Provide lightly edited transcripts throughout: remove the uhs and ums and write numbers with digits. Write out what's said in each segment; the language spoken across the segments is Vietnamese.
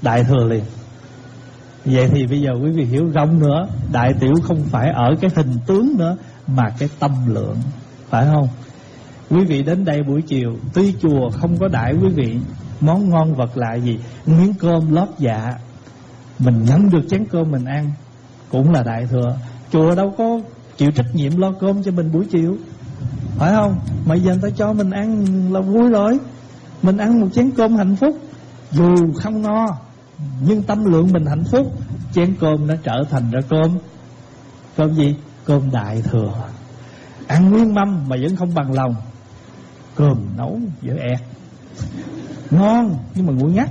đại thừa liền. Vậy thì bây giờ quý vị hiểu rộng nữa, đại tiểu không phải ở cái hình tướng nữa, mà cái tâm lượng, phải không? Quý vị đến đây buổi chiều, tuy chùa không có đãi quý vị món ngon vật lạ gì, miếng cơm lót dạ, mình nhận được chén cơm mình ăn cũng là đại thừa. Chùa đâu có chịu trách nhiệm lo cơm cho mình buổi chiều, phải không? Mà giờ người ta cho mình ăn là vui rồi. Mình ăn một chén cơm hạnh phúc, dù không no nhưng tâm lượng mình hạnh phúc. Chén cơm nó trở thành ra cơm gì? Cơm đại thừa. Ăn nguyên mâm mà vẫn không bằng lòng. Cơm nấu dở ẹt, ngon nhưng mà nguội ngắt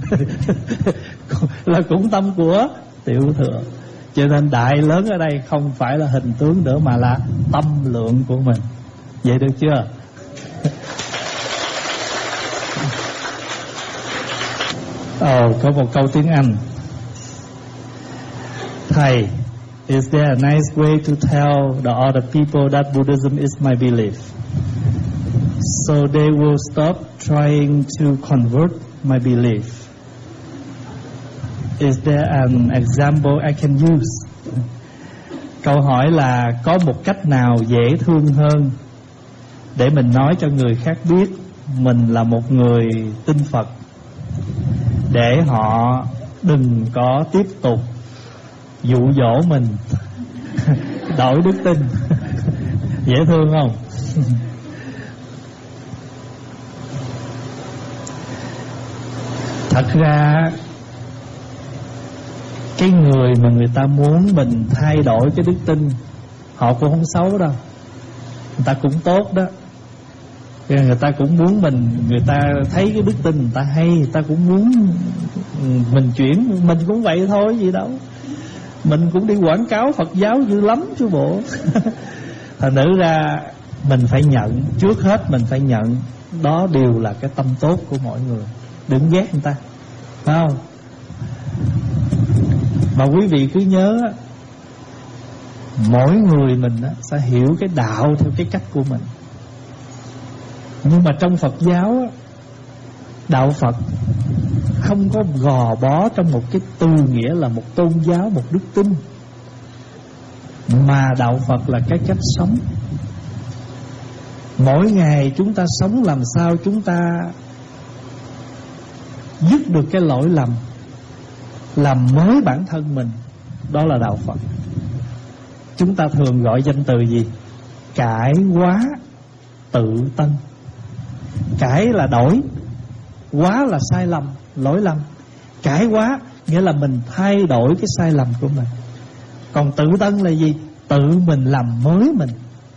là cũng tâm của tiểu thừa. Cho nên đại lớn ở đây không phải là hình tướng nữa, mà là tâm lượng của mình. Vậy được chưa? Có một câu tiếng Anh. Thầy, is there a nice way to tell the other people that Buddhism is my belief, so they will stop trying to convert my belief? Is there an example I can use? Câu hỏi là có một cách nào dễ thương hơn để mình nói cho người khác biết mình là một người tin Phật, để họ đừng có tiếp tục dụ dỗ mình đổi đức tin. Dễ thương không? Thật ra cái người mà người ta muốn mình thay đổi cái đức tin, họ cũng không xấu đâu, người ta cũng tốt đó. Người ta cũng muốn người ta thấy cái đức tin người ta hay, người ta cũng muốn mình chuyển. Mình cũng vậy thôi, gì đâu. Mình cũng đi quảng cáo Phật giáo dữ lắm chứ bộ. Thành nữ ra mình phải nhận, trước hết mình phải nhận đó đều là cái tâm tốt của mọi người. Đừng ghét người ta, phải không? Mà quý vị cứ nhớ, mỗi người mình sẽ hiểu cái đạo theo cái cách của mình. Nhưng mà trong Phật giáo, đạo Phật không có gò bó trong một cái từ nghĩa là một tôn giáo, một đức tin, mà đạo Phật là cái cách sống. Mỗi ngày chúng ta sống làm sao chúng ta dứt được cái lỗi lầm, làm mới bản thân mình, đó là đạo Phật. Chúng ta thường gọi danh từ gì? Cải hóa tự tân. Cải là đổi, hóa là sai lầm, lỗi lầm. Cải hóa nghĩa là mình thay đổi cái sai lầm của mình. Còn tự tân là gì? Tự mình làm mới mình.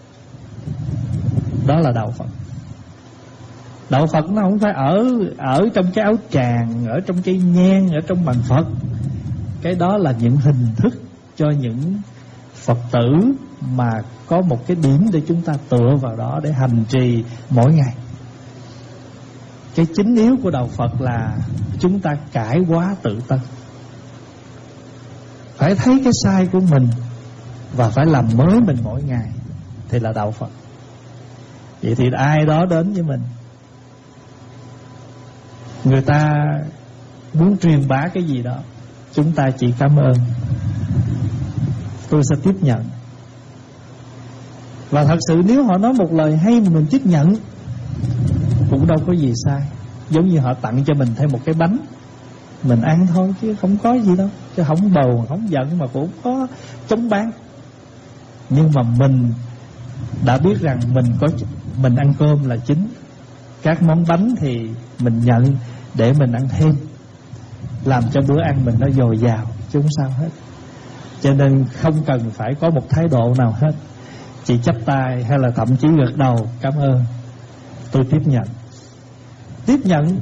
Đó là đạo Phật. Đạo Phật nó không phải ở trong cái áo tràng, ở trong cây nhang, ở trong bàn Phật. Cái đó là những hình thức cho những Phật tử mà có một cái điểm để chúng ta tựa vào đó để hành trì mỗi ngày. Cái chính yếu của đạo Phật là chúng ta cải hóa tự tân, phải thấy cái sai của mình và phải làm mới mình mỗi ngày, thì là đạo Phật. Vậy thì ai đó đến với mình, người ta muốn truyền bá cái gì đó, chúng ta chỉ cảm ơn, tôi sẽ tiếp nhận. Và thật sự nếu họ nói một lời hay mà mình tiếp nhận cũng đâu có gì sai. Giống như họ tặng cho mình thêm một cái bánh, mình ăn thôi chứ không có gì đâu, chứ không bầu, không giận, mà cũng có chống bán. Nhưng mà mình đã biết rằng mình ăn cơm là chính, các món bánh thì mình nhận để mình ăn thêm, làm cho bữa ăn mình nó dồi dào, chứ không sao hết. Cho nên không cần phải có một thái độ nào hết, chỉ chắp tay hay là thậm chí gật đầu cảm ơn, tôi tiếp nhận. Tiếp nhận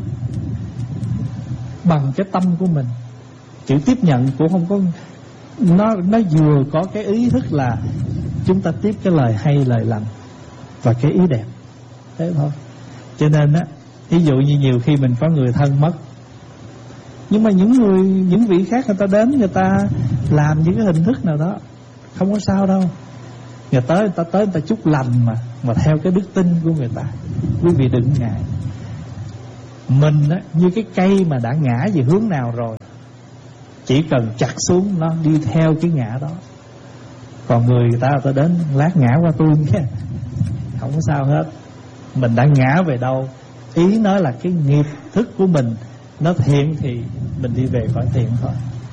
bằng cái tâm của mình. Chữ tiếp nhận cũng không có, nó vừa có cái ý thức là chúng ta tiếp cái lời hay, lời lành và cái ý đẹp, thế thôi. Cho nên á, ví dụ như nhiều khi mình có người thân mất, nhưng mà những vị khác người ta đến, người ta làm những cái hình thức nào đó không có sao đâu. Người ta chúc lành mà theo cái đức tin của người ta. Quý vị đừng ngại. Mình á, như cái cây mà đã ngã về hướng nào rồi, chỉ cần chặt xuống nó đi theo cái ngã đó. Còn người ta đến lát ngã qua tôi nghe, không có sao hết. Mình đã ngã về đâu, ý nói là cái nghiệp thức của mình nó thiện thì mình đi về khỏi thiện thôi.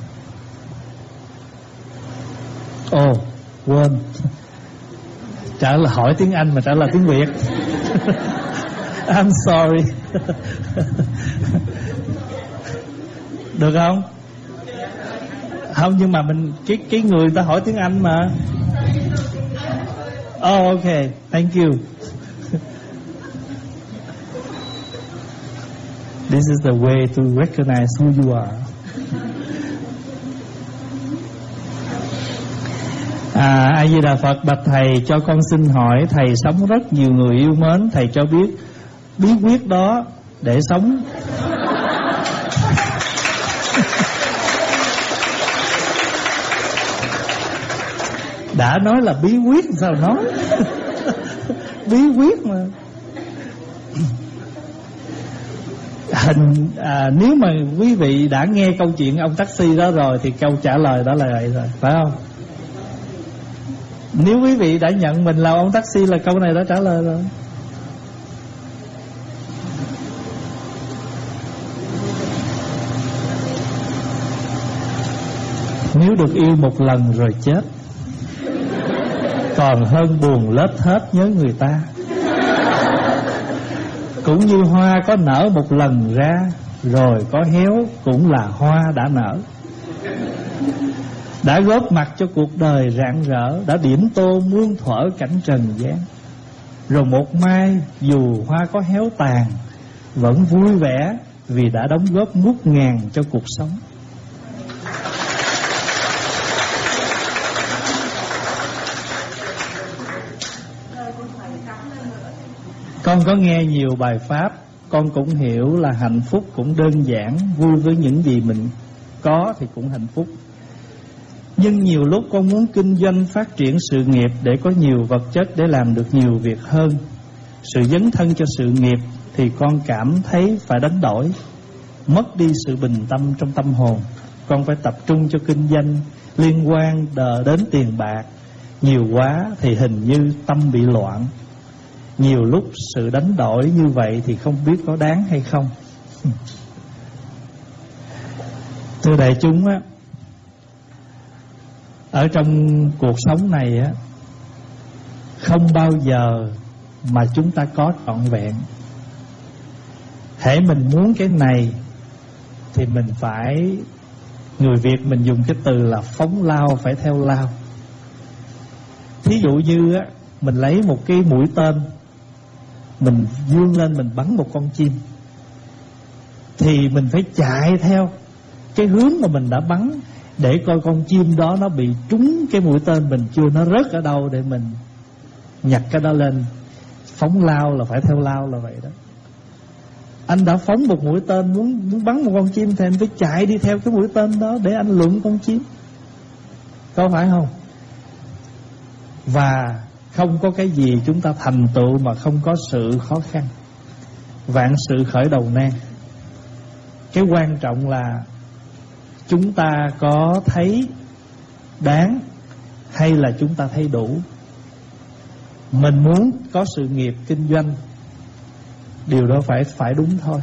Ồ, quên, trả lời hỏi tiếng Anh mà trả lời tiếng Việt. I'm sorry. Được không? Không, nhưng mà mình cái người ta hỏi tiếng Anh mà. Oh, okay, thank you. This is the way to recognize who you are. A Di Đà Phật. Bạch thầy, cho con xin hỏi, thầy sống rất nhiều người yêu mến, thầy cho biết bí quyết đó để sống. Đã nói là bí quyết sao nói. Bí quyết mà. Nếu mà quý vị đã nghe câu chuyện ông taxi đó rồi thì câu trả lời đó là vậy rồi, phải không? Nếu quý vị đã nhận mình là ông taxi là câu này đã trả lời rồi. Nếu được yêu một lần rồi chết, còn hơn buồn lết hết nhớ người ta. Cũng như hoa có nở một lần ra, rồi có héo cũng là hoa đã nở. Đã góp mặt cho cuộc đời rạng rỡ, đã điểm tô muôn thuở cảnh trần gian. Rồi một mai dù hoa có héo tàn, vẫn vui vẻ vì đã đóng góp ngút ngàn cho cuộc sống. Con có nghe nhiều bài pháp, con cũng hiểu là hạnh phúc cũng đơn giản, vui với những gì mình có thì cũng hạnh phúc. Nhưng nhiều lúc con muốn kinh doanh phát triển sự nghiệp để có nhiều vật chất để làm được nhiều việc hơn. Sự dấn thân cho sự nghiệp thì con cảm thấy phải đánh đổi, mất đi sự bình tâm trong tâm hồn. Con phải tập trung cho kinh doanh liên quan đến tiền bạc. Nhiều quá thì hình như tâm bị loạn. Nhiều lúc sự đánh đổi như vậy thì không biết có đáng hay không. Thưa đại chúng á, ở trong cuộc sống này á, không bao giờ mà chúng ta có trọn vẹn. Hễ mình muốn cái này thì mình phải, người Việt mình dùng cái từ là phóng lao phải theo lao. Thí dụ như á, mình lấy một cái mũi tên, mình vươn lên mình bắn một con chim, thì mình phải chạy theo cái hướng mà mình đã bắn, để coi con chim đó nó bị trúng cái mũi tên mình chưa, nó rớt ở đâu để mình nhặt cái đó lên. Phóng lao là phải theo lao là vậy đó. Anh đã phóng một mũi tên muốn bắn một con chim thì anh phải chạy đi theo cái mũi tên đó để anh lượm con chim, có phải không? Và không có cái gì chúng ta thành tựu mà không có sự khó khăn. Vạn sự khởi đầu nan. Cái quan trọng là chúng ta có thấy đáng hay là chúng ta thấy đủ. Mình muốn có sự nghiệp kinh doanh, điều đó phải đúng thôi.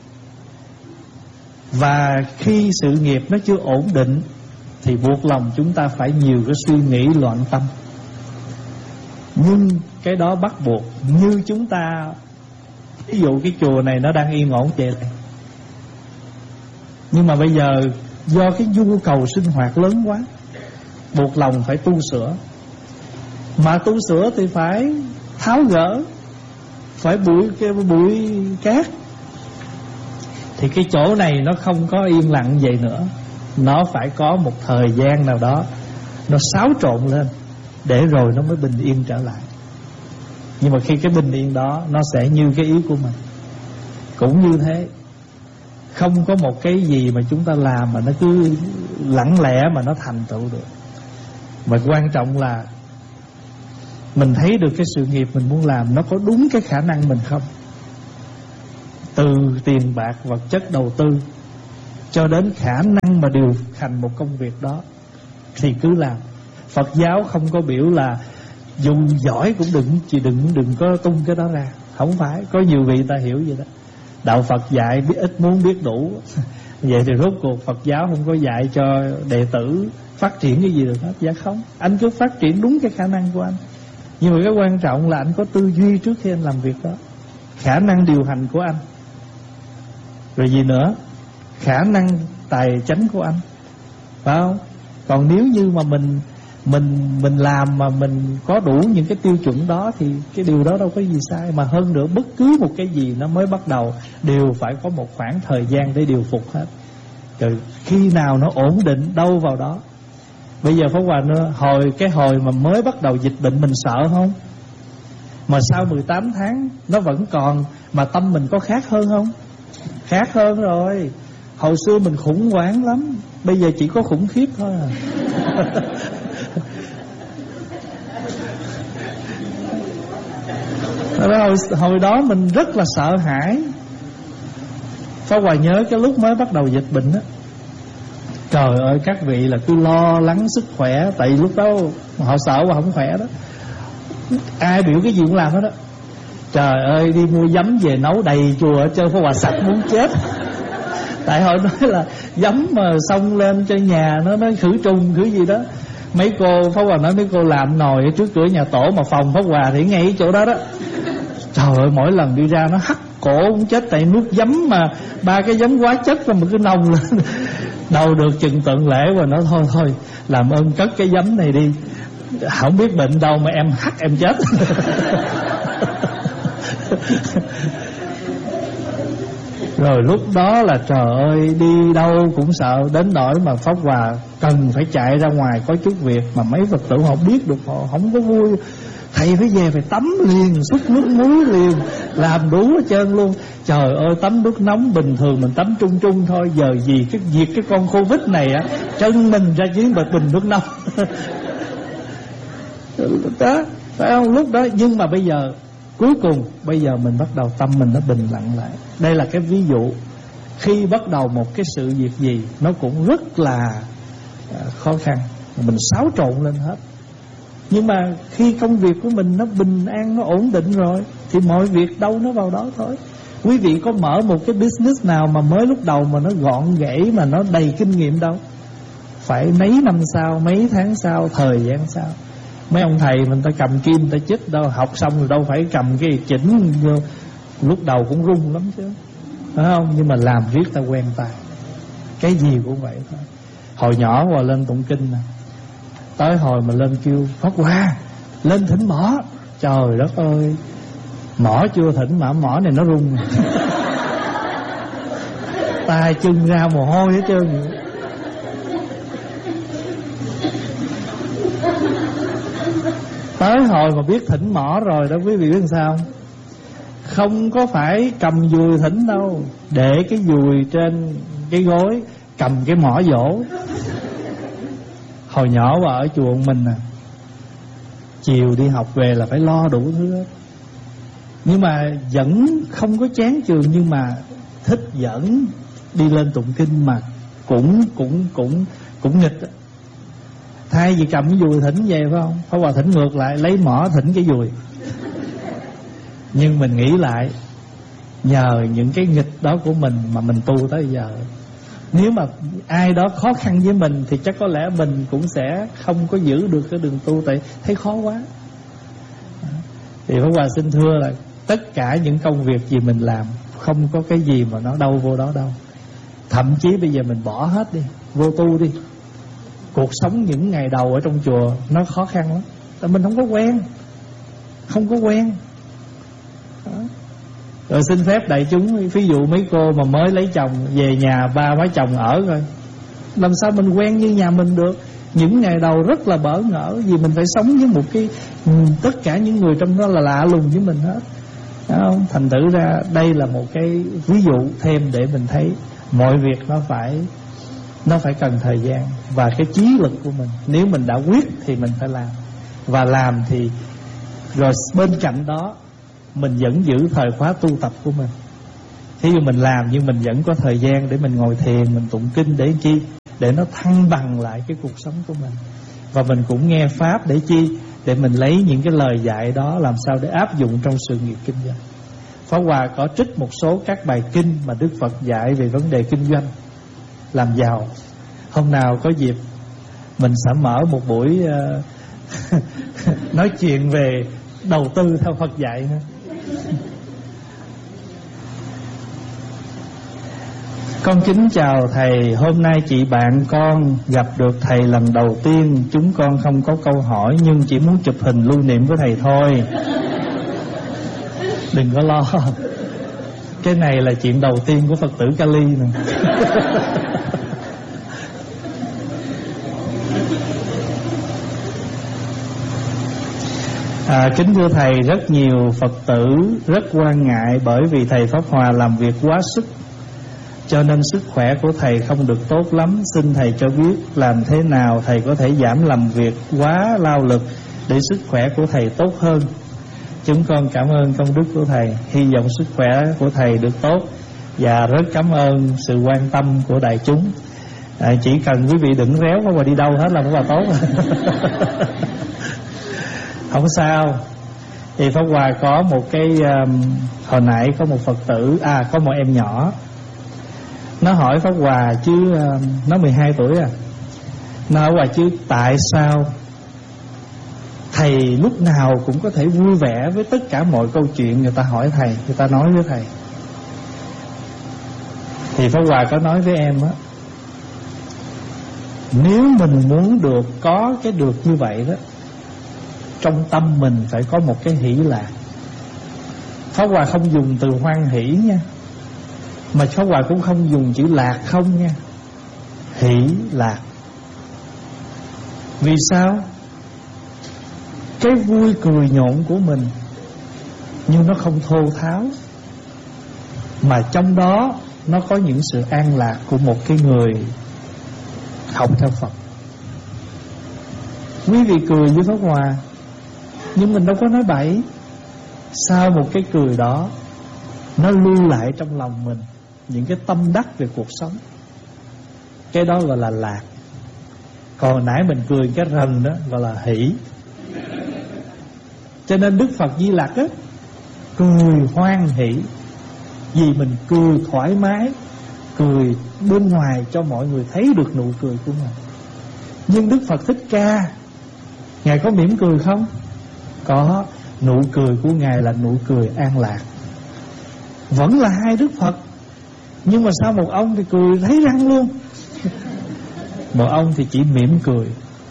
Và khi sự nghiệp nó chưa ổn định thì buộc lòng chúng ta phải nhiều cái suy nghĩ loạn tâm. Nhưng cái đó bắt buộc. Như chúng ta, ví dụ cái chùa này nó đang yên ổn vậy này, nhưng mà bây giờ do cái nhu cầu sinh hoạt lớn quá, buộc lòng phải tu sửa. Mà tu sửa thì phải tháo gỡ, phải bụi cát. Thì cái chỗ này nó không có yên lặng vậy nữa, nó phải có một thời gian nào đó nó xáo trộn lên, để rồi nó mới bình yên trở lại. Nhưng mà khi cái bình yên đó nó sẽ như cái ý của mình. Cũng như thế, không có một cái gì mà chúng ta làm mà nó cứ lặng lẽ mà nó thành tựu được. Mà quan trọng là mình thấy được cái sự nghiệp mình muốn làm nó có đúng cái khả năng mình không. từ tiền bạc vật chất đầu tư cho đến khả năng mà điều hành một công việc đó thì cứ làm. Phật giáo không có biểu là dù giỏi cũng đừng có tung cái đó ra. Không phải, có nhiều vị ta hiểu vậy đó. Đạo Phật dạy biết ít muốn biết đủ. Vậy thì rốt cuộc Phật giáo không có dạy cho đệ tử phát triển cái gì được hết. Dạ không, anh cứ phát triển đúng cái khả năng của anh. Nhưng mà cái quan trọng là anh có tư duy trước khi anh làm việc đó, khả năng điều hành của anh, rồi gì nữa, khả năng tài chánh của anh, phải không? Còn nếu như mà mình làm mà mình có đủ những cái tiêu chuẩn đó thì cái điều đó đâu có gì sai. Mà hơn nữa, bất cứ một cái gì nó mới bắt đầu đều phải có một khoảng thời gian để điều phục hết. Rồi khi nào nó ổn định đâu vào đó. Bây giờ Pháp Hòa nữa, hồi mà mới bắt đầu dịch bệnh mình sợ không? Mà sau 18 tháng nó vẫn còn, mà tâm mình có khác hơn không? Khác hơn rồi. Hồi xưa mình khủng hoảng lắm, bây giờ chỉ có khủng khiếp thôi à. Hồi đó mình rất là sợ hãi. Pháp Hòa nhớ cái lúc mới bắt đầu dịch bệnh á, trời ơi các vị là cứ lo lắng sức khỏe. Tại lúc đó họ sợ và không khỏe đó, ai biểu cái gì cũng làm hết đó. Trời ơi, đi mua giấm về nấu đầy chùa hết trơn. Pháp Hòa sạch muốn chết. Tại họ nói là giấm mà xông lên cho nhà nó khử trùng khử gì đó. Mấy cô, Pháp Hòa nói mấy cô làm nồi ở trước cửa nhà tổ, mà phòng Pháp Hòa thì ngay chỗ đó đó. Trời ơi, mỗi lần đi ra nó hắt cổ cũng chết. Tại nước giấm mà 3 cái giấm quá chất mà cứ nồng lên. Đâu được chừng tuần lễ và nó thôi làm ơn cất cái giấm này đi, không biết bệnh đâu mà em hắt em chết. Rồi lúc đó là trời ơi, đi đâu cũng sợ. Đến nỗi mà Pháp Hòa cần phải chạy ra ngoài có chút việc, mà mấy Phật tử họ biết được, họ không có vui. Thầy phải về phải tắm liền, xúc nước muối liền, làm đủ hết trơn luôn. Trời ơi, tắm nước nóng bình thường mình tắm chung chung thôi. Giờ gì cái việc cái con Covid này á, chân mình ra chiến bình nước nóng. Đó, phải không? Lúc đó, nhưng mà bây giờ cuối cùng bây giờ mình bắt đầu tâm mình nó bình lặng lại. Đây là cái ví dụ. Khi bắt đầu một cái sự việc gì nó cũng rất là khó khăn, mình xáo trộn lên hết. Nhưng mà khi công việc của mình nó bình an, nó ổn định rồi thì mọi việc đâu nó vào đó thôi. Quý vị có mở một cái business nào mà mới lúc đầu mà nó gọn ghẽ, mà nó đầy kinh nghiệm đâu. Phải mấy năm sau, mấy tháng sau, thời gian sau. Mấy ông thầy mình ta cầm kim ta chích đâu, học xong rồi đâu phải cầm cái chỉnh vô. Lúc đầu cũng run lắm chứ, phải không? Nhưng mà làm riết ta quen tay. Cái gì cũng vậy thôi. Hồi nhỏ Hòa lên tụng kinh nè, tới hồi mà lên kêu Pháp Hòa lên thỉnh mỏ, trời đất ơi, mỏ chưa thỉnh mà mỏ này nó rung. tay chân ra mồ hôi hết trơn. Tới hồi mà biết thỉnh mỏ rồi đó, quý vị biết sao không? Không có phải cầm dùi thỉnh đâu, để cái dùi trên cái gối, cầm cái mỏ dỗ. Hồi nhỏ và ở chùa mình nè, chiều đi học về là phải lo đủ thứ hết. Nhưng mà vẫn không có chán trường, nhưng mà thích dẫn đi lên tụng kinh mà cũng nghịch. Thay vì cầm cái dùi thỉnh về phải không, Pháp Hòa thỉnh ngược lại, lấy mỏ thỉnh cái dùi. Nhưng mình nghĩ lại, nhờ những cái nghịch đó của mình mà mình tu tới giờ. Nếu mà ai đó khó khăn với mình thì chắc có lẽ mình cũng sẽ không có giữ được cái đường tu, tại thấy khó quá. Thì Pháp Hòa xin thưa là tất cả những công việc gì mình làm, không có cái gì mà nó đâu vô đó đâu. Thậm chí bây giờ mình bỏ hết đi, vô tu đi. Cuộc sống những ngày đầu ở trong chùa nó khó khăn lắm, tại mình không có quen. Đó. Rồi xin phép đại chúng, ví dụ mấy cô mà mới lấy chồng về nhà ba má chồng ở rồi, làm sao mình quen như nhà mình được. Những ngày đầu rất là bỡ ngỡ, vì mình phải sống với một cái, tất cả những người trong đó là lạ lùng với mình hết, phải không? Thành thử ra đây là một cái ví dụ thêm để mình thấy mọi việc nó phải cần thời gian và cái chí lực của mình. Nếu mình đã quyết thì mình phải làm, và làm thì rồi bên cạnh đó mình vẫn giữ thời khóa tu tập của mình. Thí dụ mình làm nhưng mình vẫn có thời gian để mình ngồi thiền, mình tụng kinh để chi? Để nó thăng bằng lại cái cuộc sống của mình. Và mình cũng nghe Pháp để chi? Để mình lấy những cái lời dạy đó làm sao để áp dụng trong sự nghiệp kinh doanh. Pháp Hòa có trích một số các bài kinh mà Đức Phật dạy về vấn đề kinh doanh, làm giàu. Hôm nào có dịp mình sẽ mở một buổi nói chuyện về đầu tư theo Phật dạy nữa. Con kính chào thầy, hôm nay chị bạn con gặp được thầy lần đầu tiên. Chúng con không có câu hỏi nhưng chỉ muốn chụp hình lưu niệm với thầy thôi. Đừng có lo, cái này là chuyện đầu tiên của Phật tử Cali nè. Kính thưa thầy, rất nhiều Phật tử rất quan ngại bởi vì thầy Pháp Hòa làm việc quá sức, cho nên sức khỏe của thầy không được tốt lắm. Xin thầy cho biết làm thế nào thầy có thể giảm làm việc quá lao lực để sức khỏe của thầy tốt hơn. Chúng con cảm ơn công đức của thầy, hy vọng sức khỏe của thầy được tốt, và rất cảm ơn sự quan tâm của đại chúng. Chỉ cần quý vị đừng réo Pháp Hòa đi đâu hết là Pháp Hòa tốt. Không sao. Thì Pháp Hòa có một cái hồi nãy có một Phật tử, có một em nhỏ, nó hỏi Pháp Hòa chứ, nó 12 tuổi nó hỏi Hòa chứ tại sao thầy lúc nào cũng có thể vui vẻ với tất cả mọi câu chuyện người ta hỏi thầy, người ta nói với thầy. Thì Pháp Hòa có nói với em á, nếu mình muốn được có cái được như vậy đó, trong tâm mình phải có một cái hỷ lạc. Pháp Hòa không dùng từ hoan hỷ nha, mà Pháp Hòa cũng không dùng chữ lạc không nha. Hỷ lạc. Vì sao? Cái vui cười nhộn của mình, nhưng nó không thô tháo, mà trong đó nó có những sự an lạc của một cái người học theo Phật. Quý vị cười với Pháp Hòa, nhưng mình đâu có nói bậy. Sau một cái cười đó, nó lưu lại trong lòng mình những cái tâm đắc về cuộc sống. Cái đó gọi là lạc. Còn hồi nãy mình cười cái rần đó gọi là hỷ. Cho nên Đức Phật Di Lặc á, cười hoan hỷ, vì mình cười thoải mái, cười bên ngoài cho mọi người thấy được nụ cười của mình. Nhưng Đức Phật Thích Ca, Ngài có mỉm cười không? Có. Nụ cười của Ngài là nụ cười an lạc. Vẫn là hai Đức Phật, nhưng mà sao một ông thì cười thấy răng luôn, một ông thì chỉ mỉm cười,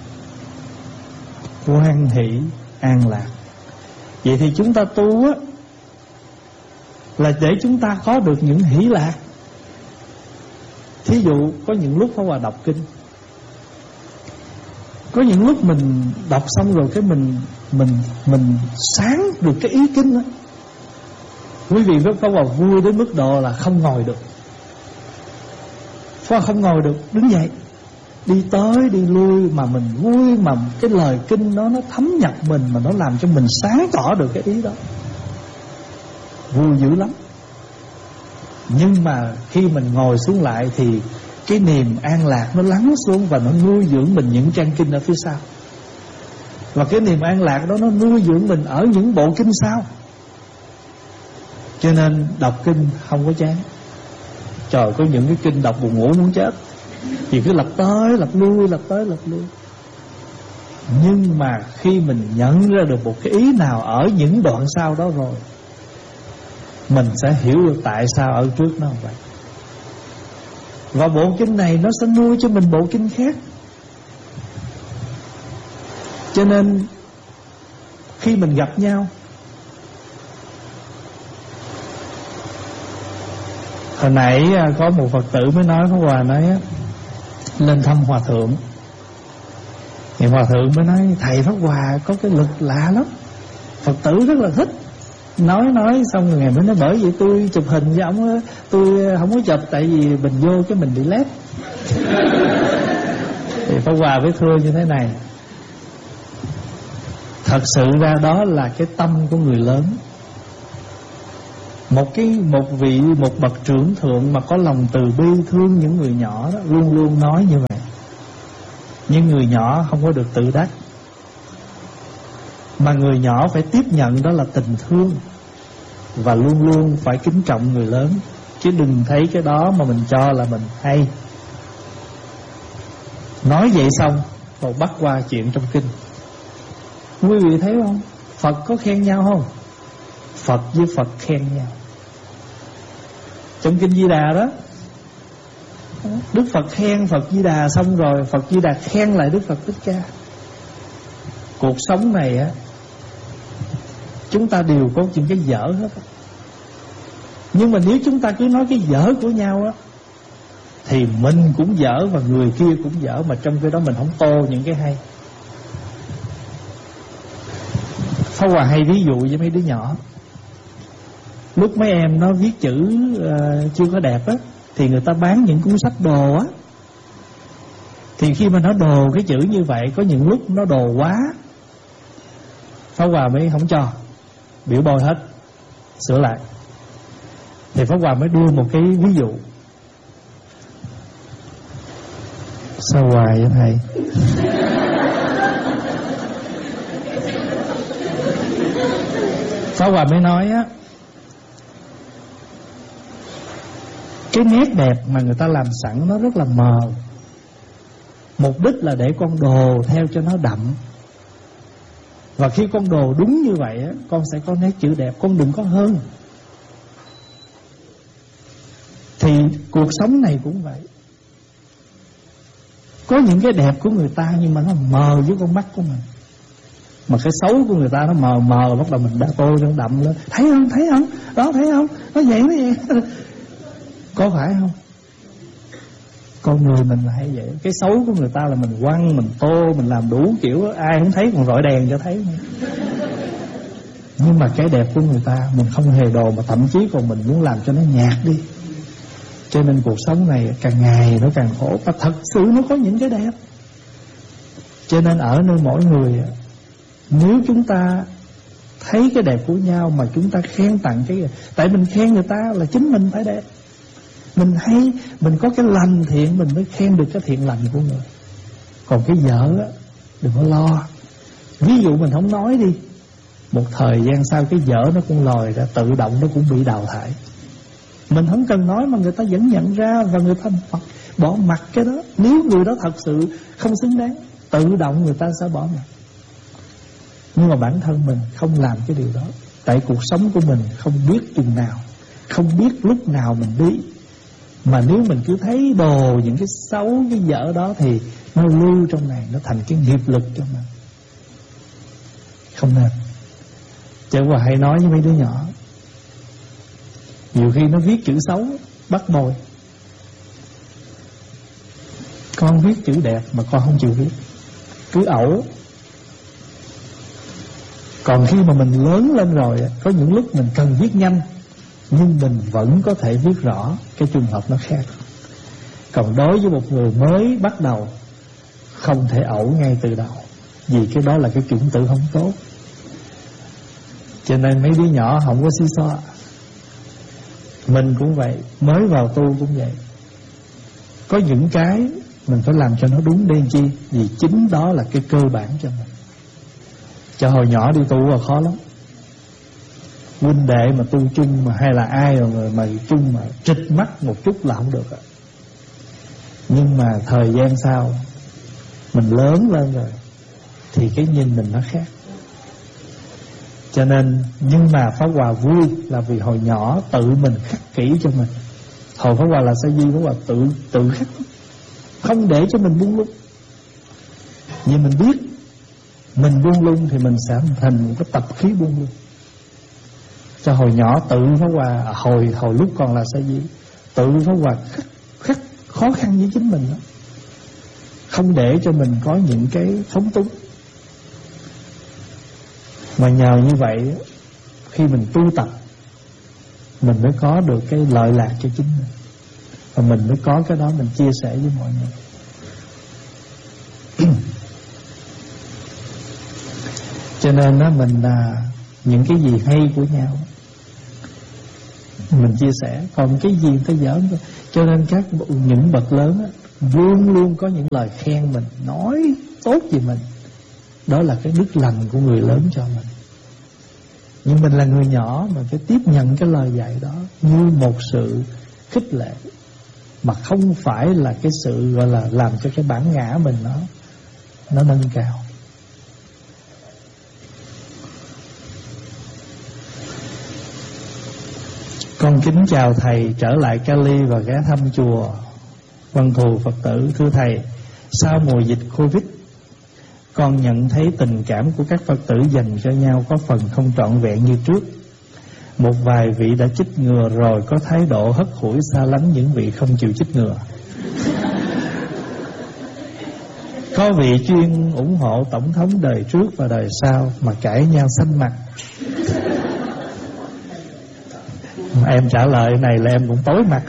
hoan hỷ, an lạc. Vậy thì chúng ta tu á, là để chúng ta có được những hỷ lạc. Thí dụ có những lúc Pháp Hòa đọc kinh, có những lúc mình đọc xong rồi cái mình sáng được cái ý kinh đó. Quý vị với Pháp Hòa vui đến mức độ là không ngồi được. Pháp Hòa không ngồi được, đứng dậy đi tới đi lui, mà mình vui, mà cái lời kinh đó nó thấm nhập mình, mà nó làm cho mình sáng tỏ được cái ý đó. Vui dữ lắm. Nhưng mà khi mình ngồi xuống lại thì cái niềm an lạc nó lắng xuống, và nó nuôi dưỡng mình những trang kinh ở phía sau. Và cái niềm an lạc đó nó nuôi dưỡng mình ở những bộ kinh sau. Cho nên đọc kinh không có chán. Trời, có những cái kinh đọc buồn ngủ muốn chết, vì cứ lặp tới lặp lui, lặp tới lặp lui. Nhưng mà khi mình nhận ra được một cái ý nào ở những đoạn sau đó rồi, mình sẽ hiểu được tại sao ở trước nó không vậy. Và bộ kinh này nó sẽ nuôi cho mình bộ kinh khác. Cho nên khi mình gặp nhau, hồi nãy có một Phật tử mới nói, Pháp Hòa nói lên thăm Hòa Thượng, thì Hòa Thượng mới nói thầy Pháp Hòa có cái lực lạ lắm. Phật tử rất là thích. Nói xong rồi Ngài mới nói bởi vì tôi chụp hình với ổng, tôi không có chụp tại vì mình vô cái mình bị lép. Thì Pháp Hòa với thưa như thế này, thật sự ra đó là cái tâm của người lớn. Một bậc trưởng thượng mà có lòng từ bi thương những người nhỏ đó, luôn luôn nói như vậy. Nhưng người nhỏ không có được tự đắc, mà người nhỏ phải tiếp nhận đó là tình thương, và luôn luôn phải kính trọng người lớn, chứ đừng thấy cái đó mà mình cho là mình hay. Nói vậy xong rồi bắt qua chuyện trong kinh. Quý vị thấy không? Phật có khen nhau không? Phật với Phật khen nhau. Trong kinh Di Đà đó, Đức Phật khen Phật Di Đà, xong rồi Phật Di Đà khen lại Đức Phật Thích Ca. Cuộc sống này á, chúng ta đều có những cái dở hết. Nhưng mà nếu chúng ta cứ nói cái dở của nhau á, thì mình cũng dở và người kia cũng dở, mà trong cái đó mình không tô những cái hay. Pháp Hòa hay ví dụ với mấy đứa nhỏ. Lúc mấy em nó viết chữ chưa có đẹp á, thì người ta bán những cuốn sách đồ á. Thì khi mà nó đồ cái chữ như vậy, có những lúc nó đồ quá, Pháp Hòa mới không cho, biểu bôi hết, sửa lại. Thì Pháp Hòa mới đưa một cái ví dụ. Sao hoài vậy thầy? Pháp Hòa mới nói á, cái nét đẹp mà người ta làm sẵn nó rất là mờ. Mục đích là để con đồ theo cho nó đậm. Và khi con đồ đúng như vậy á, con sẽ có nét chữ đẹp, con đừng có hơn. Thì cuộc sống này cũng vậy. Có những cái đẹp của người ta nhưng mà nó mờ với con mắt của mình. Mà cái xấu của người ta nó mờ mờ, bắt đầu mình đã tô nó đậm lên. Thấy không? Thấy không? Đó, thấy không? Nó vậy, nó vậy. Có phải không? Con người mình là hay vậy. Cái xấu của người ta là mình quăng, mình tô, mình làm đủ kiểu, ai không thấy còn rọi đèn cho thấy. Nhưng mà cái đẹp của người ta mình không hề đồ, mà thậm chí còn mình muốn làm cho nó nhạt đi. Cho nên cuộc sống này càng ngày nó càng khổ. Và thật sự nó có những cái đẹp. Cho nên ở nơi mỗi người, nếu chúng ta thấy cái đẹp của nhau mà chúng ta khen tặng cái, tại mình khen người ta là chính mình phải đẹp. Mình hay, mình có cái lành thiện, mình mới khen được cái thiện lành của người. Còn cái dở á, đừng có lo. Ví dụ mình không nói đi, một thời gian sau cái dở nó cũng lòi ra, tự động nó cũng bị đào thải. Mình không cần nói mà người ta vẫn nhận ra, và người ta bỏ mặc cái đó. Nếu người đó thật sự không xứng đáng, tự động người ta sẽ bỏ mặc. Nhưng mà bản thân mình không làm cái điều đó. Tại cuộc sống của mình không biết chừng nào, không biết lúc nào mình đi. Mà nếu mình cứ thấy đồ những cái xấu, cái dở đó, thì nó lưu trong này, nó thành cái nghiệp lực cho mình. Không nên. Chứ mà hay nói với mấy đứa nhỏ, nhiều khi nó viết chữ xấu, bắt bồi. Con viết chữ đẹp mà con không chịu viết, cứ ẩu. Còn khi mà mình lớn lên rồi, có những lúc mình cần viết nhanh, nhưng mình vẫn có thể viết rõ. Cái trường hợp nó khác. Còn đối với một người mới bắt đầu, không thể ẩu ngay từ đầu, vì cái đó là cái chuẩn tự không tốt. Cho nên mấy đứa nhỏ không có xí xóa. Mình cũng vậy, mới vào tu cũng vậy. Có những cái mình phải làm cho nó đúng đen chi, vì chính đó là cái cơ bản cho mình. Cho hồi nhỏ đi tu là khó lắm. Huynh đệ mà tu chung mà hay là ai rồi mà chung mà trịch mắt một chút là không được. Nhưng mà thời gian sau mình lớn lên rồi thì cái nhìn mình nó khác. Cho nên, nhưng mà Pháp Hòa vui là vì hồi nhỏ tự mình khắc kỹ cho mình. Hồi Pháp Hòa là Sa Di, Pháp Hòa tự khắc, không để cho mình buông lung. Vì mình biết mình buông lung thì mình sẽ thành một cái tập khí buông lung. Cho hồi nhỏ tự Pháp Hòa, hồi lúc còn là Sa Di, tự Pháp Hòa khắc khó khăn với chính mình đó. Không để cho mình có những cái phóng túng. Mà nhờ như vậy, khi mình tu tập, mình mới có được cái lợi lạc cho chính mình, và mình mới có cái đó mình chia sẻ với mọi người. Cho nên đó, mình những cái gì hay của nhau mình chia sẻ. Còn cái gì ta giỡn thôi. Cho nên những bậc lớn á, luôn luôn có những lời khen mình, nói tốt về mình. Đó là cái đức lành của người lớn cho mình. Nhưng mình là người nhỏ mà phải tiếp nhận cái lời dạy đó như một sự khích lệ, mà không phải là cái sự gọi là làm cho cái bản ngã mình nó nâng cao. Con kính chào thầy, trở lại Cali và ghé thăm chùa Vân Thù Phật tử. Thưa thầy, sau mùa dịch Covid, con nhận thấy tình cảm của các Phật tử dành cho nhau có phần không trọn vẹn như trước. Một vài vị đã chích ngừa rồi có thái độ hất hủi xa lánh những vị không chịu chích ngừa. Có vị chuyên ủng hộ tổng thống đời trước và đời sau mà cãi nhau xanh mặt. Em trả lời này là em cũng tối mặt.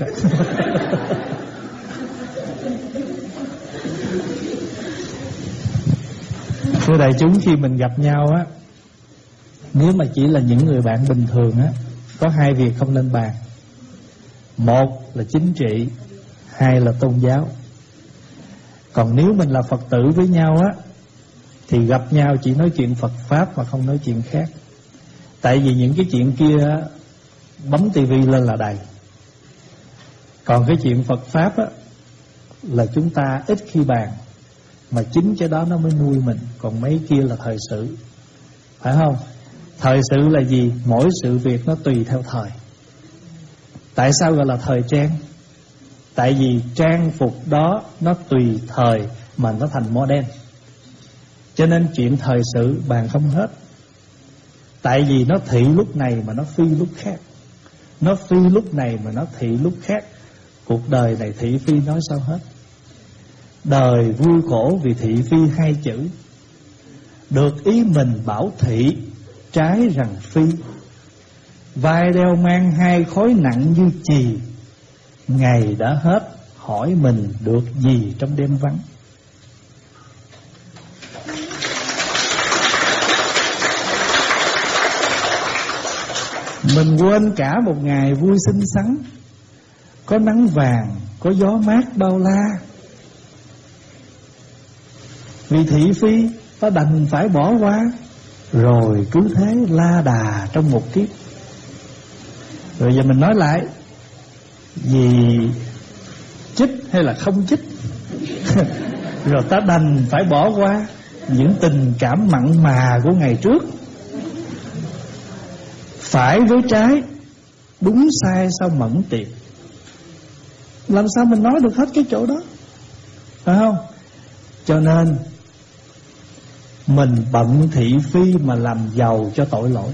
Thưa đại chúng, khi mình gặp nhau á, nếu mà chỉ là những người bạn bình thường á, có hai việc không nên bàn. Một là chính trị, hai là tôn giáo. Còn nếu mình là Phật tử với nhau á, thì gặp nhau chỉ nói chuyện Phật Pháp mà không nói chuyện khác. Tại vì những cái chuyện kia á, bấm tivi lên là đầy. Còn cái chuyện Phật Pháp á, là chúng ta ít khi bàn, mà chính cái đó nó mới nuôi mình. Còn mấy kia là thời sự, phải không? Thời sự là gì? Mỗi sự việc nó tùy theo thời. Tại sao gọi là thời trang? Tại vì trang phục đó nó tùy thời mà nó thành modern. Cho nên chuyện thời sự bàn không hết. Tại vì nó thị lúc này mà nó phi lúc khác, nó phi lúc này mà nó thị lúc khác. Cuộc đời này thị phi nói sao hết. Đời vui khổ vì thị phi hai chữ. Được ý mình bảo thị, trái rằng phi. Vai đeo mang hai khối nặng như chì. Ngày đã hết, hỏi mình được gì trong đêm vắng. Mình quên cả một ngày vui xinh xắn, có nắng vàng, có gió mát bao la. Vì thị phi ta đành phải bỏ qua, rồi cứ thế la đà trong một kiếp. Rồi giờ mình nói lại, vì chích hay là không chích rồi ta đành phải bỏ qua những tình cảm mặn mà của ngày trước. Phải với trái, đúng sai sao mẫn tiệp. Làm sao mình nói được hết cái chỗ đó, phải không? Cho nên mình bận thị phi mà làm giàu cho tội lỗi.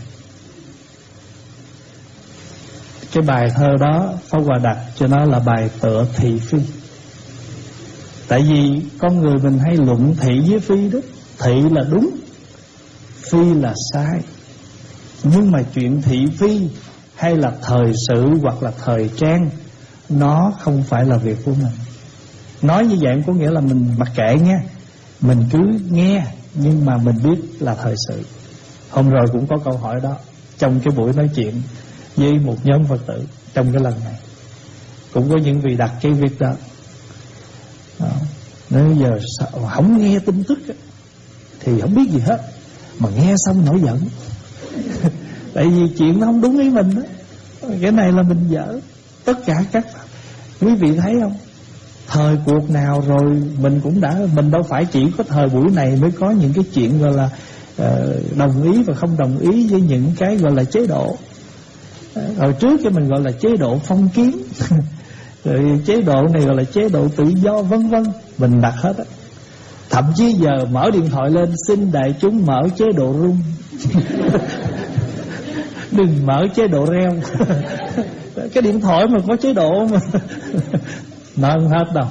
Cái bài thơ đó Pháp Hòa đặt cho nó là bài tựa thị phi. Tại vì con người mình hay luận thị với phi đó. Thị là đúng, phi là sai. Nhưng mà chuyện thị phi hay là thời sự hoặc là thời trang, nó không phải là việc của mình. Nói như vậy có nghĩa là mình mặc kệ nha, mình cứ nghe, nhưng mà mình biết là thời sự. Hôm rồi cũng có câu hỏi đó trong cái buổi nói chuyện với một nhóm Phật tử. Trong cái lần này cũng có những vị đặt cái việc đó. Nếu giờ không nghe tin tức thì không biết gì hết, mà nghe xong nổi giận. Tại vì chuyện nó không đúng ý mình đó. Cái này là mình dở. Tất cả các quý vị thấy không, thời cuộc nào rồi mình cũng đã, mình đâu phải chỉ có thời buổi này mới có những cái chuyện gọi là đồng ý và không đồng ý với những cái gọi là chế độ. Hồi trước cho mình gọi là chế độ phong kiến rồi chế độ này gọi là chế độ tự do vân vân, mình đặt hết á. Thậm chí giờ mở điện thoại lên xin đại chúng mở chế độ rung đừng mở chế độ reo cái điện thoại mà có chế độ mà nó không hết đâu.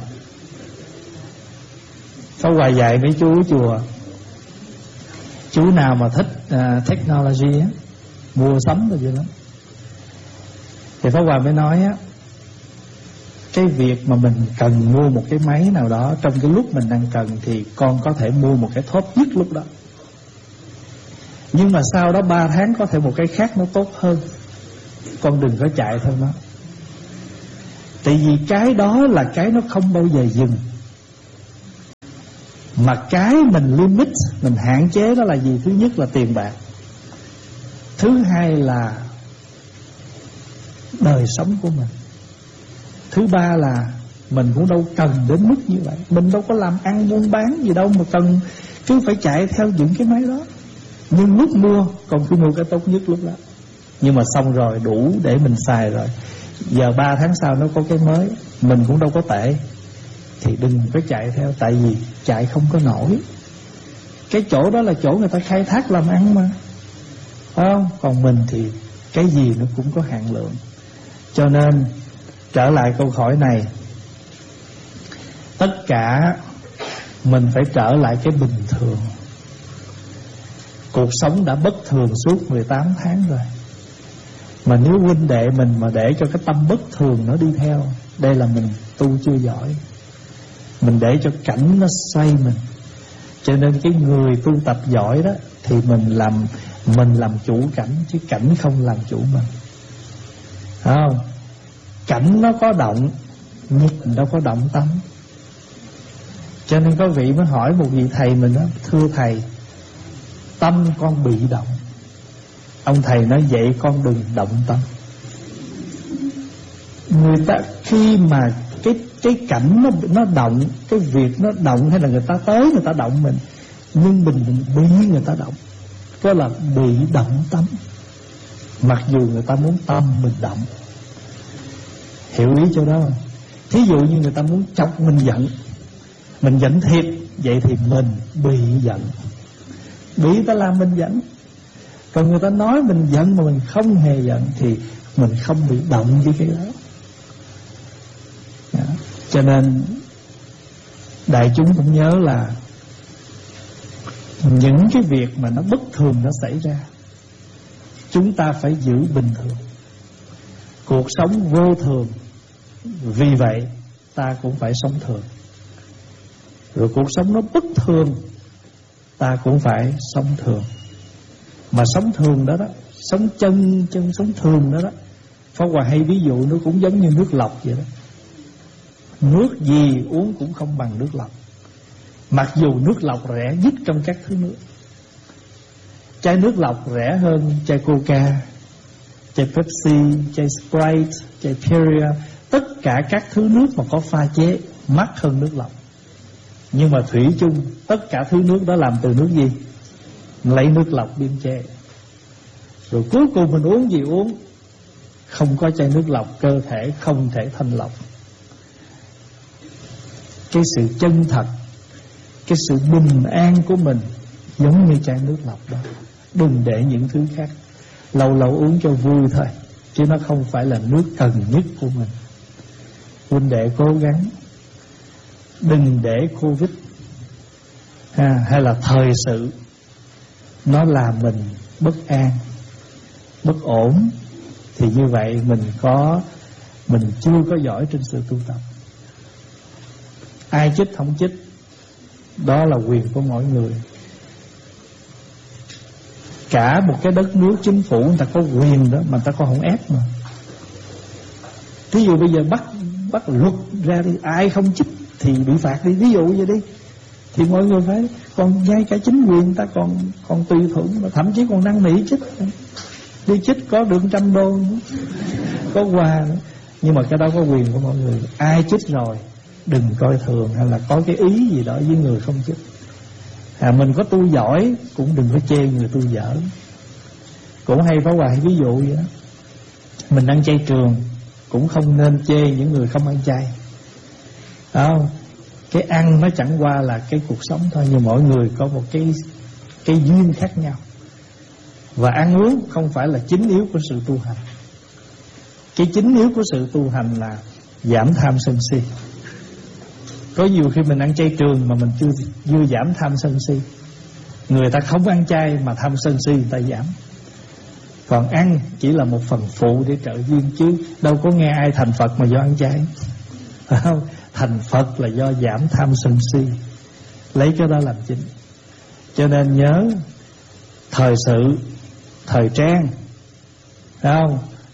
Pháp Hòa dạy mấy chú chùa, chú nào mà thích technology á, mua sắm rồi vậy lắm. Thì Pháp Hòa mới nói á, cái việc mà mình cần mua một cái máy nào đó trong cái lúc mình đang cần thì con có thể mua một cái top nhất lúc đó. Nhưng mà sau đó 3 tháng có thể một cái khác nó tốt hơn. con đừng có chạy theo nó. Tại vì cái đó là cái nó không bao giờ dừng. Mà cái mình limit, mình hạn chế đó là gì? Thứ nhất là tiền bạc, thứ hai là đời sống của mình, thứ ba là mình cũng đâu cần đến mức như vậy. Mình đâu có làm ăn buôn bán gì đâu mà cần cứ phải chạy theo những cái máy đó. Nhưng lúc mua, còn cứ mua cái tốt nhất lúc đó. Nhưng mà xong rồi đủ để mình xài rồi, giờ 3 tháng sau nó có cái mới, mình cũng đâu có tệ, thì đừng có chạy theo. Tại vì chạy không có nổi. Cái chỗ đó là chỗ người ta khai thác làm ăn mà, phải không? Còn mình thì cái gì nó cũng có hạn lượng. Cho nên trở lại câu hỏi này, tất cả mình phải trở lại cái bình thường. Cuộc sống đã bất thường suốt 18 tháng rồi, mà nếu huynh đệ mình mà để cho cái tâm bất thường nó đi theo, đây là mình tu chưa giỏi. Mình để cho cảnh nó xoay mình. Cho nên cái người tu tập giỏi đó thì mình làm chủ cảnh, chứ cảnh không làm chủ mình. Phải không? Cảnh nó có động, nhưng mình đâu có động tâm. Cho nên có vị mới hỏi một vị thầy mình đó: thưa thầy, tâm con bị động. Ông thầy nói: vậy con đừng động tâm. Người ta khi mà cái cảnh nó động, cái việc nó động, hay là người ta tới người ta động mình, nhưng mình bị người ta động, cái là bị động tâm. Mặc dù người ta muốn tâm mình động. Hiểu ý chỗ đó không? Thí dụ như người ta muốn chọc mình giận, mình giận thiệt, vậy thì mình bị giận, bị ta làm mình giận. Còn người ta nói mình giận mà mình không hề giận thì mình không bị động với cái đó. Cho nên đại chúng cũng nhớ là những cái việc mà nó bất thường nó xảy ra, chúng ta phải giữ bình thường. Cuộc sống vô thường, vì vậy ta cũng phải sống thường. Rồi cuộc sống nó bất thường, ta cũng phải sống thường. Mà sống thường đó đó, sống chân sống thường đó đó, Pháp Hòa hay ví dụ nó cũng giống như nước lọc vậy đó. Nước gì uống cũng không bằng nước lọc. Mặc dù nước lọc rẻ nhất trong các thứ nước. Chai nước lọc rẻ hơn chai Coca, chai Pepsi, chai Sprite, chai Perrier. Tất cả các thứ nước mà có pha chế mắc hơn nước lọc. Nhưng mà thủy chung tất cả thứ nước đó làm từ nước gì? Lấy nước lọc biên chế. Rồi cuối cùng mình uống gì uống, không có chai nước lọc, cơ thể không thể thanh lọc. Cái sự chân thật, cái sự bình an của mình giống như chai nước lọc đó. Đừng để những thứ khác. Lâu lâu uống cho vui thôi, chứ nó không phải là nước cần nhất của mình. Huynh đệ cố gắng đừng để Covid hay là thời sự nó làm mình bất an, bất ổn. Thì như vậy mình chưa có giỏi trên sự tu tập. Ai chích không chích, đó là quyền của mỗi người. Cả một cái đất nước chính phủ người ta có quyền đó, mà người ta có không ép mà. Thí dụ bây giờ bắt luật ra đi, ai không chích thì bị phạt đi, ví dụ vậy đi. Thì mọi người phải, còn ngay cả chính quyền người ta còn tùy thuận, mà thậm chí còn năn nỉ chích. Đi chích có được $100 nữa, có quà nữa. Nhưng mà cái đó có quyền của mọi người. Ai chích rồi đừng coi thường hay là có cái ý gì đó với người không chích. Mình có tu giỏi cũng đừng có chê người tu dở. Cũng hay Pháp Hòa hay ví dụ vậy đó. Mình ăn chay trường cũng không nên chê những người không ăn chay. Không, cái ăn nó chẳng qua là cái cuộc sống thôi, nhưng mỗi người có một cái duyên khác nhau. Và ăn uống không phải là chính yếu của sự tu hành. Cái chính yếu của sự tu hành là giảm tham sân si. Có nhiều khi mình ăn chay trường mà mình chưa giảm tham sân si. Người ta không ăn chay mà tham sân si người ta giảm. Còn ăn chỉ là một phần phụ để trợ duyên, chứ đâu có nghe ai thành Phật mà do ăn chay. Phải không? Thành Phật là do giảm tham sân si, lấy cái đó làm chính. Cho nên nhớ thời sự, thời trang, phải không?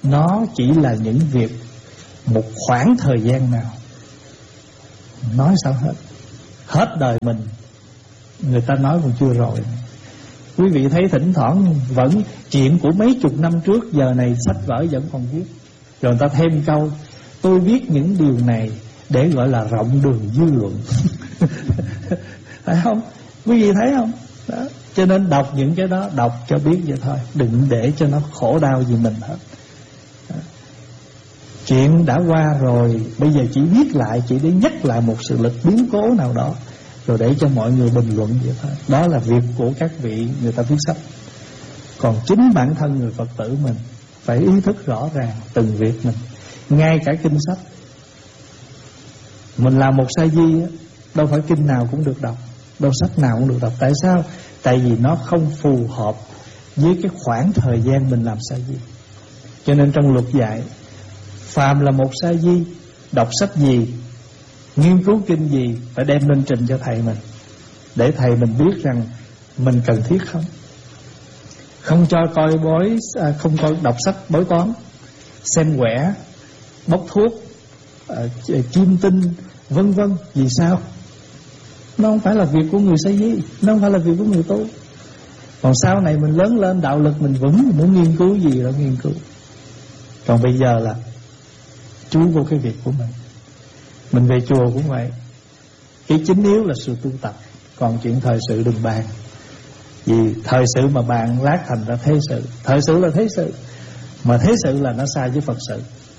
nó chỉ là những việc một khoảng thời gian nào. Nói sao hết đời mình người ta nói còn chưa rồi. Quý vị thấy thỉnh thoảng vẫn chuyện của mấy chục năm trước, giờ này sách vở vẫn còn viết. Rồi người ta thêm câu: tôi viết những điều này để gọi là rộng đường dư luận. Phải không? Quý vị thấy không? Đó. Cho nên đọc những cái đó, đọc cho biết vậy thôi, đừng để cho nó khổ đau gì mình hết. Đó. Chuyện đã qua rồi, bây giờ chỉ viết lại, chỉ để nhắc lại một sự lịch biến cố nào đó, rồi để cho mọi người bình luận vậy thôi. Đó là việc của các vị người ta viết sách. Còn chính bản thân người Phật tử mình phải ý thức rõ ràng từng việc mình. Ngay cả kinh sách, mình làm một sa di, đâu phải kinh nào cũng được đọc, đâu sách nào cũng được đọc. Tại sao? Tại vì nó không phù hợp với cái khoảng thời gian mình làm sa di. Cho nên trong luật dạy, phàm là một sa di, đọc sách gì, nghiên cứu kinh gì, phải đem lên trình cho thầy mình, để thầy mình biết rằng mình cần thiết không. Không cho coi bói, không coi đọc sách bói toán, xem quẻ, bốc thuốc, kim tinh, vân vân. Vì sao? Nó không phải là việc của người sa di, nó không phải là việc của người tu. Còn sau này mình lớn lên, đạo lực mình vững, mình muốn nghiên cứu gì đó nghiên cứu. Còn bây giờ là chú vô cái việc của mình. Mình về chùa cũng vậy. Cái chính yếu là sự tu tập. Còn chuyện thời sự đừng bàn. Vì thời sự mà bàn lát thành ra thế sự. Thời sự là thế sự, mà thế sự là nó sai với Phật sự.